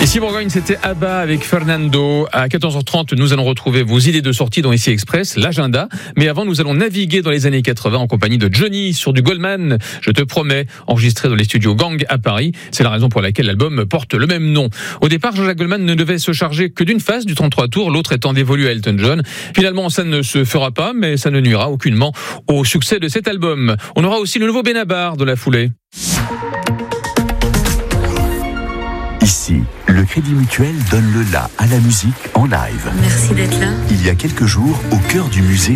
Ici Bourgogne, c'était ABBA avec Fernando. À 14h30, nous allons retrouver vos idées de sortie dans Ici Express, l'agenda. Mais avant, nous allons naviguer dans les années 80 en compagnie de Johnny sur du Goldman. Je te promets, enregistré dans les studios Gang à Paris. C'est la raison pour laquelle l'album porte le même nom. Au départ, Jean-Jacques Goldman ne devait se charger que d'une phase du 33 tours, l'autre étant dévolue à Elton John. Finalement, ça ne se fera pas, mais ça ne nuira aucunement au succès de cet album. On aura aussi le nouveau Benabar de la foulée. Ici, le Crédit Mutuel donne le la à la musique en live. Merci d'être là. Il y a quelques jours, au cœur du musée